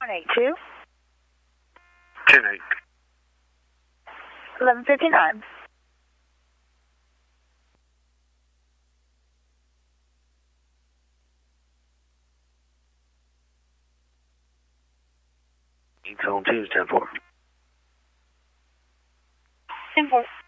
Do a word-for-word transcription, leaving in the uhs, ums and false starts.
eight two. ten eight. eleven fifty-nine. Eight on Tuesday, ten four. ten four.